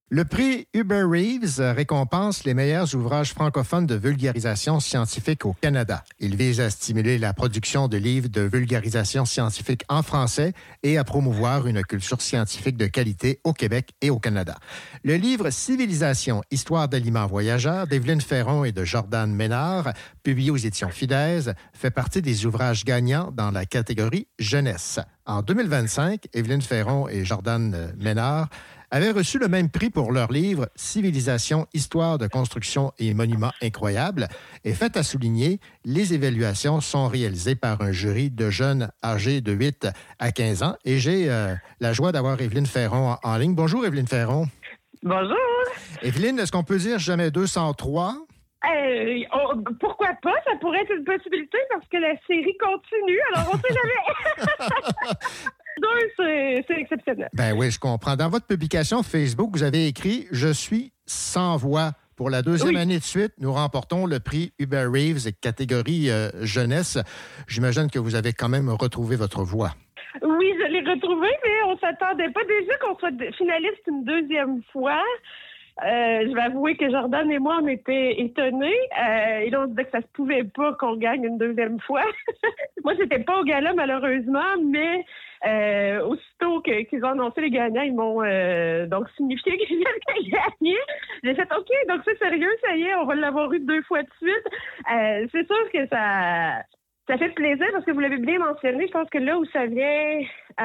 Le prix Hubert Reeves récompense les meilleurs ouvrages francophones de vulgarisation scientifique au Canada. Il vise à stimuler la production de livres de vulgarisation scientifique en français et à promouvoir une culture scientifique de qualité au Québec et au Canada. Le livre Civilisation, Histoire d'aliments voyageurs d'Evelyne Ferron et de Jordan Ménard, publié aux éditions Fidèse, fait partie des ouvrages gagnants dans la catégorie jeunesse. En 2025, Evelyne Ferron et Jordan Ménard avaient reçu le même prix pour leur livre « Civilisation, Histoire de construction et monuments incroyables ». Et fait à souligner, les évaluations sont réalisées par un jury de jeunes âgés de 8 à 15 ans. Et j'ai la joie d'avoir Evelyne Ferron en ligne. Bonjour, Evelyne Ferron. Bonjour. Evelyne, est-ce qu'on peut dire jamais 203? Pourquoi pas? Ça pourrait être une possibilité parce que la série continue, alors on sait jamais. C'est exceptionnel. Ben oui, je comprends. Dans votre publication Facebook, vous avez écrit « Je suis sans voix ». Pour la deuxième année de suite, nous remportons le prix Hubert Reeves, catégorie jeunesse. J'imagine que vous avez quand même retrouvé votre voix. Oui, je l'ai retrouvé, mais on ne s'attendait pas déjà qu'on soit finaliste une deuxième fois. Je vais avouer que Jordan et moi, on était étonnés. Et là, on se disait que ça se pouvait pas qu'on gagne une deuxième fois. Moi, j'étais pas au gala, malheureusement, mais aussitôt qu'ils ont annoncé les gagnants, ils m'ont donc signifié qu'ils avaient gagné. J'ai fait OK, donc c'est sérieux, ça y est, on va l'avoir eu 2 fois de suite. C'est sûr que ça fait plaisir parce que vous l'avez bien mentionné. Je pense que là où ça vient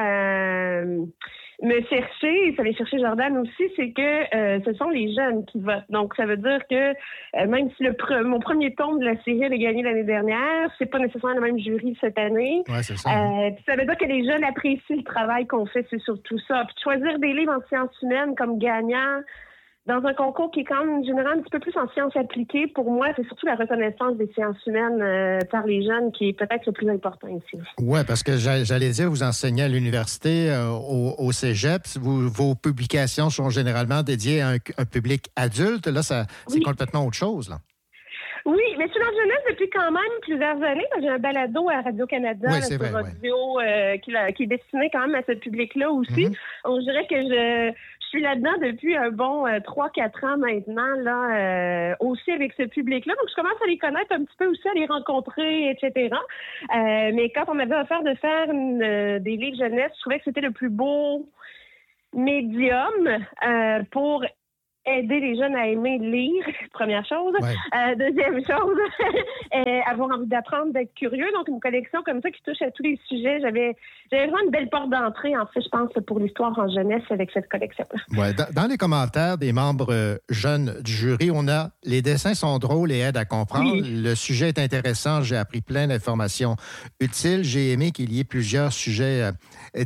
me chercher, ça vient chercher Jordan aussi, c'est que ce sont les jeunes qui votent. Donc, ça veut dire que même si mon premier tome de la série avait gagné l'année dernière, c'est pas nécessairement le même jury cette année. Ouais, c'est ça. Ça veut dire que les jeunes apprécient le travail qu'on fait, c'est surtout ça. Puis de choisir des livres en sciences humaines comme gagnants dans un concours qui est quand même généralement un petit peu plus en sciences appliquées, pour moi, c'est surtout la reconnaissance des sciences humaines par les jeunes qui est peut-être le plus important ici. Oui, parce que j'allais dire, vous enseignez à l'université, au cégep. Vos publications sont généralement dédiées à un public adulte. Là, c'est complètement autre chose, là. Oui, mais je suis dans la jeunesse depuis quand même plusieurs années. J'ai un balado à Radio-Canada, qui est destiné quand même à ce public-là aussi. Mm-hmm. On dirait que je suis là-dedans depuis un bon 3-4 ans maintenant, là, aussi avec ce public-là. Donc, je commence à les connaître un petit peu aussi, à les rencontrer, etc. Mais quand on m'avait offert de faire des livres jeunesse, je trouvais que c'était le plus beau médium pour aider les jeunes à aimer lire, première chose. Ouais. Deuxième chose, avoir envie d'apprendre, d'être curieux. Donc, une collection comme ça qui touche à tous les sujets. J'avais vraiment une belle porte d'entrée, en fait, je pense, pour l'histoire en jeunesse avec cette collection-là. Ouais. Dans les commentaires des membres jeunes du jury, on a « Les dessins sont drôles et aident à comprendre. Oui. Le sujet est intéressant. J'ai appris plein d'informations utiles. J'ai aimé qu'il y ait plusieurs sujets différents. »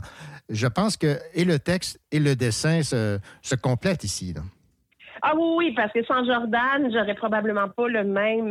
Je pense que et le texte et le dessin se complètent ici, là. Ah oui, parce que sans Jordan, j'aurais probablement pas la même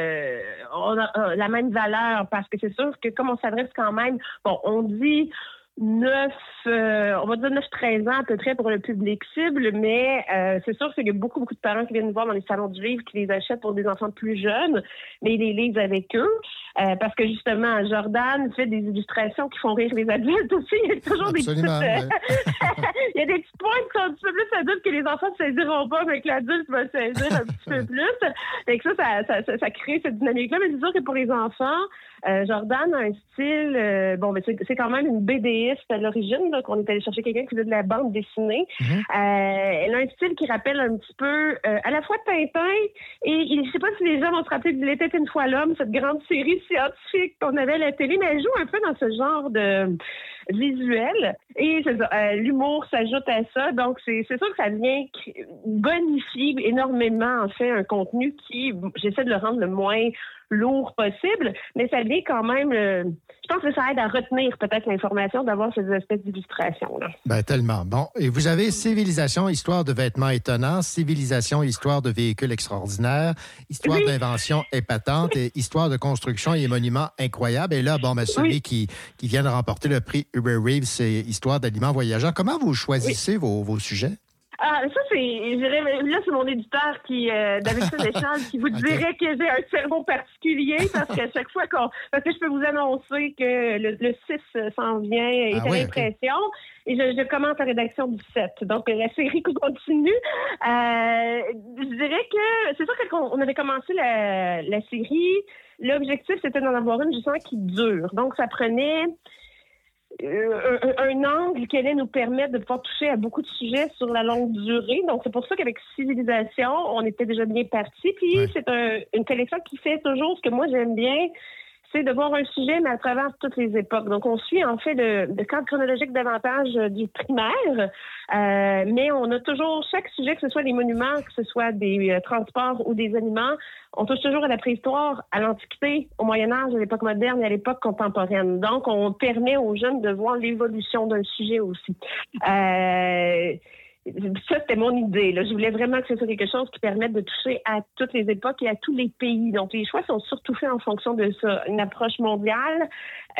valeur, parce que c'est sûr que comme on s'adresse quand même, on dit 9, on va dire 9-13 ans à peu près pour le public cible, mais c'est sûr qu'il y a beaucoup de parents qui viennent nous voir dans les salons du livre qui les achètent pour des enfants plus jeunes, mais ils les lisent avec eux. Parce que justement, Jordan fait des illustrations qui font rire les adultes aussi. Il y a toujours Absolument, des petites... Il y a des petits points qui sont un petit peu plus adultes que les enfants ne saisiront pas, mais que l'adulte va saisir un petit peu plus. Et que ça crée cette dynamique-là. Mais c'est sûr que pour les enfants, Jordan a un style... c'est quand même une BDiste à l'origine, là, qu'on est allé chercher quelqu'un qui faisait de la bande dessinée. Mm-hmm. Elle a un style qui rappelle un petit peu à la fois Tintin et je ne sais pas si les gens vont se rappeler de « Il était une fois l'homme », cette grande série scientifique qu'on avait à la télé, mais elle joue un peu dans ce genre de visuel. Et c'est ça, l'humour s'ajoute à ça. Donc, c'est sûr que ça vient bonifier énormément, en fait, un contenu qui, j'essaie de le rendre le moins lourd possible, mais ça vient quand même... je pense que ça aide à retenir peut-être l'information d'avoir ces espèces d'illustrations-là. Bien, tellement. Bon, et vous avez Civilisation, histoire de vêtements étonnants, Civilisation, histoire de véhicules extraordinaires, histoire d'invention épatante et histoire de construction et monuments incroyables. Et là, celui qui vient de remporter le prix Hubert Reeves, c'est Histoire d'aliments voyageurs. Comment vous choisissez vos sujets? Ah, ça, je dirais, là, c'est mon éditeur qui, David Sénéchal, qui vous dirait que j'ai un cerveau particulier parce qu'à chaque fois parce que je peux vous annoncer que le 6 s'en vient, est à l'impression, et je commence la rédaction du 7. Donc, la série continue. Je dirais que, c'est sûr que quand on avait commencé la série, l'objectif, c'était d'en avoir une, justement, qui dure. Donc, ça prenait un angle qui allait nous permettre de pouvoir toucher à beaucoup de sujets sur la longue durée. Donc, c'est pour ça qu'avec Civilisation, on était déjà bien parti. Puis, c'est une collection qui fait toujours ce que moi, j'aime bien, c'est de voir un sujet, mais à travers toutes les époques. Donc, on suit, en fait, le cadre chronologique davantage du primaire, mais on a toujours, chaque sujet, que ce soit des monuments, que ce soit des transports ou des aliments, on touche toujours à la préhistoire, à l'Antiquité, au Moyen-Âge, à l'époque moderne et à l'époque contemporaine. Donc, on permet aux jeunes de voir l'évolution d'un sujet aussi. Ça, c'était mon idée. Là. Je voulais vraiment que ce soit quelque chose qui permette de toucher à toutes les époques et à tous les pays. Donc, les choix sont surtout faits en fonction de ça. Une approche mondiale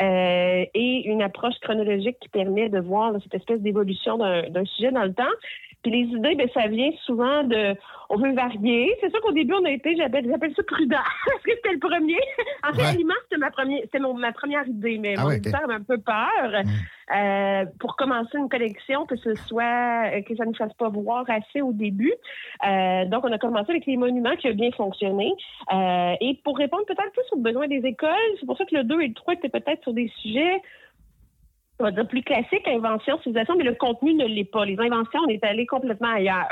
et une approche chronologique qui permet de voir cette espèce d'évolution d'un sujet dans le temps. Puis les idées, bien, ça vient souvent on veut varier. C'est sûr qu'au début, j'appelle ça prudent, parce que c'était le premier. En fait, l'aliment, c'était ma première idée, mais mon éditeur avait un peu peur. Pour commencer une collection, que ça ne nous fasse pas voir assez au début. Donc, on a commencé avec les monuments qui a bien fonctionné. Et pour répondre peut-être plus aux besoins des écoles, c'est pour ça que le 2 et le 3 étaient peut-être sur des sujets, on va dire plus classique, invention, civilisation, mais le contenu ne l'est pas. Les inventions, on est allé complètement ailleurs.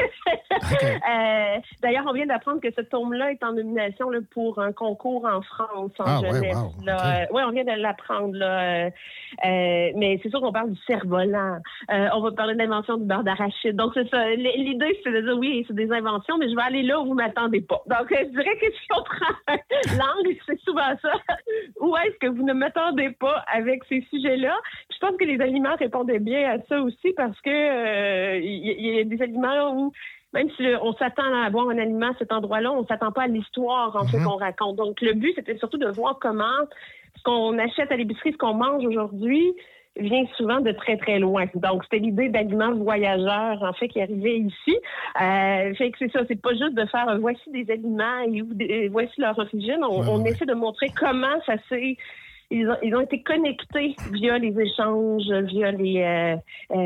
D'ailleurs, on vient d'apprendre que ce tome-là est en nomination là, pour un concours en France, en jeunesse. Oui, on vient de l'apprendre. Là. Mais c'est sûr qu'on parle du cerf-volant. On va parler de l'invention du beurre d'arachide. Donc, c'est ça. L'idée, c'est de dire, oui, c'est des inventions, mais je vais aller là où vous ne m'attendez pas. Donc, je dirais que si on prend l'angle, c'est souvent ça. Où est-ce que vous ne m'attendez pas avec ces sujets-là? Je pense que les aliments répondaient bien à ça aussi parce que y a des aliments où, même si on s'attend à avoir un aliment à cet endroit-là, on ne s'attend pas à l'histoire en fait qu'on raconte. Donc, le but, c'était surtout de voir comment ce qu'on achète à l'épicerie, ce qu'on mange aujourd'hui, vient souvent de très, très loin. Donc, c'était l'idée d'aliments voyageurs, en fait, qui arrivait ici. Fait que c'est ça, c'est pas juste de faire voici des aliments et voici leur origine. On essaie de montrer comment ça s'est... Ils ont été connectés via les échanges, via les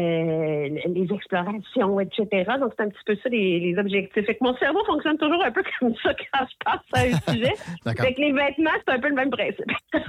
explorations, etc. Donc, c'est un petit peu ça les objectifs. Fait que mon cerveau fonctionne toujours un peu comme ça quand je passe à un sujet. Fait que les vêtements, c'est un peu le même principe.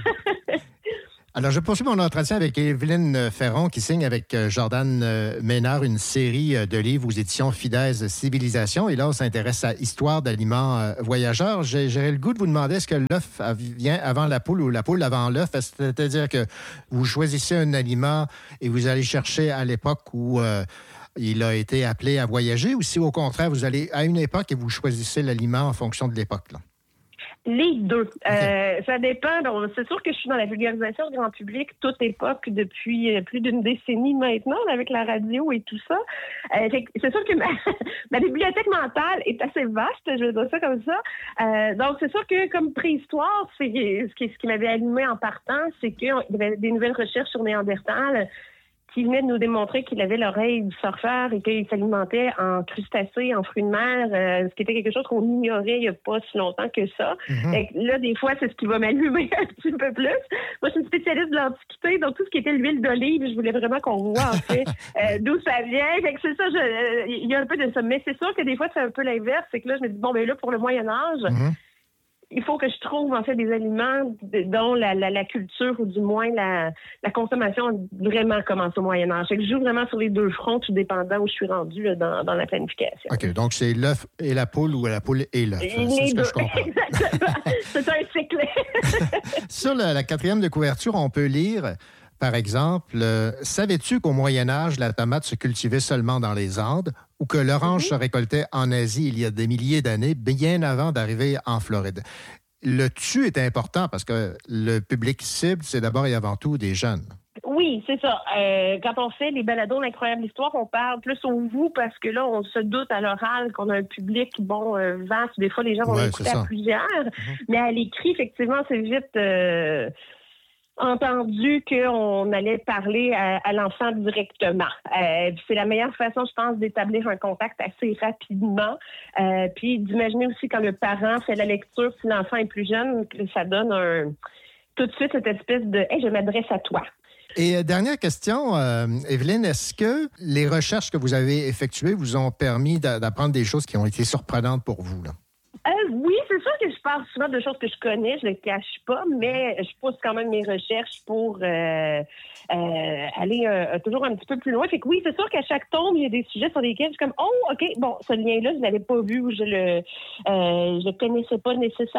Alors, je poursuis mon entretien avec Evelyne Ferron qui signe avec Jordan Ménard une série de livres aux éditions Fidèse Civilisation. Et là, on s'intéresse à Histoire d'aliments voyageurs. J'aurais le goût de vous demander, est-ce que l'œuf vient avant la poule ou la poule avant l'œuf? C'est-à-dire que vous choisissez un aliment et vous allez chercher à l'époque où il a été appelé à voyager, ou si au contraire, vous allez à une époque et vous choisissez l'aliment en fonction de l'époque, là? Les deux. Ça dépend. Donc, c'est sûr que je suis dans la vulgarisation du grand public toute époque depuis plus d'une décennie maintenant avec la radio et tout ça. C'est sûr que ma bibliothèque mentale est assez vaste, je vais dire ça comme ça. Donc, c'est sûr que comme préhistoire, ce qui m'avait allumé en partant, c'est qu'il y avait des nouvelles recherches sur Néandertal qui venait de nous démontrer qu'il avait l'oreille du surfeur et qu'il s'alimentait en crustacés, en fruits de mer, ce qui était quelque chose qu'on ignorait il n'y a pas si longtemps que ça. Et là, des fois, c'est ce qui va m'allumer un petit peu plus. Moi, je suis une spécialiste de l'Antiquité, donc tout ce qui était l'huile d'olive, je voulais vraiment qu'on voit, en fait, d'où ça vient. Fait que c'est ça, il y a un peu de ça. Mais c'est sûr que des fois, c'est un peu l'inverse. C'est que là, je me dis, bon, ben là, pour le Moyen-Âge, il faut que je trouve, en fait, des aliments dont la culture, ou du moins la consommation a vraiment commencé au Moyen-Âge. Je joue vraiment sur les deux fronts, tout dépendant où je suis rendue là, dans la planification. OK, donc c'est l'œuf et la poule ou la poule et l'œuf. C'est ce que je comprends. Exactement. C'est un cycle. Sur la 4e de couverture, on peut lire, par exemple, savais-tu qu'au Moyen-Âge, la tomate se cultivait seulement dans les Andes ou que l'orange se récoltait en Asie il y a des milliers d'années, bien avant d'arriver en Floride? Le « tu » est important parce que le public cible, c'est d'abord et avant tout des jeunes. Oui, c'est ça. Quand on fait les balados d'incroyable histoire, on parle plus au vous parce que là, on se doute à l'oral qu'on a un public, vaste. Des fois, les gens vont écouter à plusieurs. Mais à l'écrit, effectivement, c'est vite... entendu qu'on allait parler à l'enfant directement. C'est la meilleure façon, je pense, d'établir un contact assez rapidement. Puis d'imaginer aussi quand le parent fait la lecture, si l'enfant est plus jeune, que ça donne tout de suite cette espèce de « Hey, je m'adresse à toi ». Et dernière question, Evelyne, est-ce que les recherches que vous avez effectuées vous ont permis d'apprendre des choses qui ont été surprenantes pour vous, là? Oui, c'est sûr que je parle souvent de choses que je connais, je ne le cache pas, mais je pousse quand même mes recherches pour aller toujours un petit peu plus loin. Fait que oui, c'est sûr qu'à chaque tome, il y a des sujets sur lesquels je suis comme « Oh, OK, bon, ce lien-là, je ne l'avais pas vu ou je le connaissais pas nécessairement. »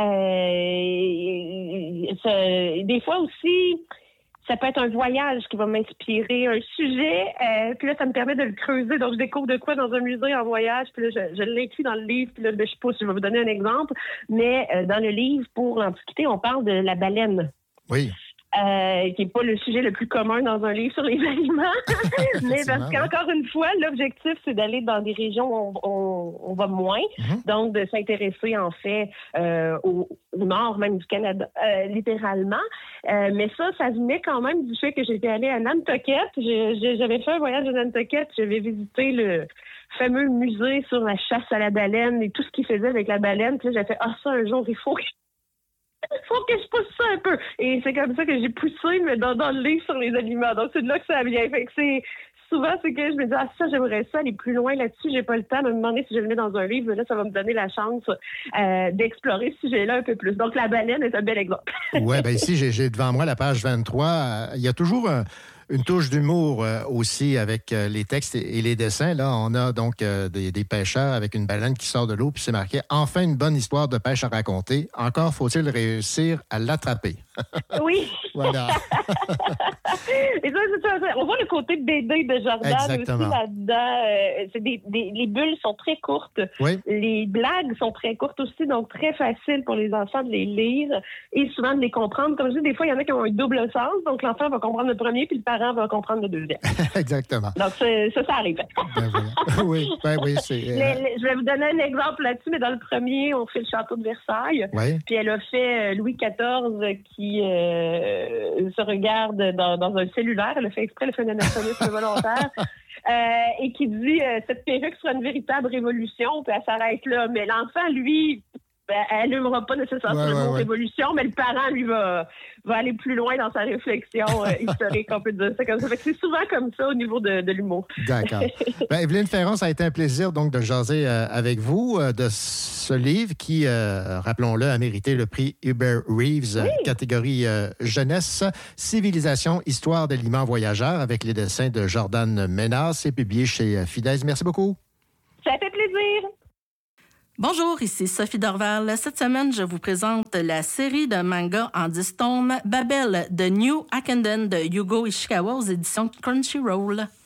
Des fois aussi... Ça peut être un voyage qui va m'inspirer, un sujet, puis là, ça me permet de le creuser. Donc, je découvre de quoi dans un musée en voyage, puis là, je l'écris dans le livre, puis là, je vais vous donner un exemple. Mais dans le livre, pour l'Antiquité, on parle de la baleine. Oui. Qui n'est pas le sujet le plus commun dans un livre sur les aliments. Mais parce qu'encore une fois, l'objectif, c'est d'aller dans des régions où on va moins. Donc, de s'intéresser, en fait, au nord même du Canada, littéralement. Mais ça venait quand même du fait que j'étais allée à Nantucket. J'avais fait un voyage à Nantucket. J'avais visité le fameux musée sur la chasse à la baleine et tout ce qu'ils faisaient avec la baleine. Puis là, j'ai fait « Ah, ça, un jour, il faut que je pousse ça un peu. » Et c'est comme ça que j'ai poussé mais dans le livre sur les aliments. Donc, c'est de là que ça vient. Fait que souvent, c'est que je me dis, ça, j'aimerais ça aller plus loin là-dessus. J'ai pas le temps de me demander si je le mets dans un livre. Mais là, ça va me donner la chance d'explorer ce sujet-là un peu plus. Donc, la baleine est un bel exemple. Oui, bien ici, j'ai devant moi la page 23. Il y a toujours une touche d'humour aussi avec les textes et les dessins. Là, on a donc des pêcheurs avec une baleine qui sort de l'eau, puis c'est marqué « Enfin une bonne histoire de pêche à raconter. Encore faut-il réussir à l'attraper. » Oui. Voilà. Et ça, on voit le côté BD de Jordan Exactement. aussi là-dedans. Les bulles sont très courtes. Oui. Les blagues sont très courtes aussi, donc très facile pour les enfants de les lire et souvent de les comprendre. Comme je dis, des fois, il y en a qui ont un double sens. Donc, l'enfant va comprendre le premier, puis le parent va comprendre le deuxième. Exactement. Donc, ça arrive. Ben voilà. Oui, c'est... Je vais vous donner un exemple là-dessus, mais dans le premier, on fait le château de Versailles. Oui. Puis elle a fait Louis XIV qui se regarde dans un cellulaire. Elle a fait exprès, elle a fait un anachronisme volontaire. Et qui dit cette perruque sera une véritable révolution, puis elle s'arrête là. Mais l'enfant, lui, elle n'aimera pas nécessairement le mot révolution, mais le parent, lui, va aller plus loin dans sa réflexion historique, on peut dire ça comme ça. Fait que c'est souvent comme ça au niveau de l'humour. D'accord. Evelyne Ferron, ça a été un plaisir donc de jaser avec vous de ce livre qui, rappelons-le, a mérité le prix Hubert Reeves, catégorie jeunesse, Civilisation, histoire d'aliments voyageurs, avec les dessins de Jordan Ménard. C'est publié chez Fidesz. Merci beaucoup. Ça fait plaisir. Bonjour, ici Sophie Dorval. Cette semaine, je vous présente la série de manga en 10 tomes Babel de New Akenden de Yugo Ishikawa aux éditions Crunchyroll.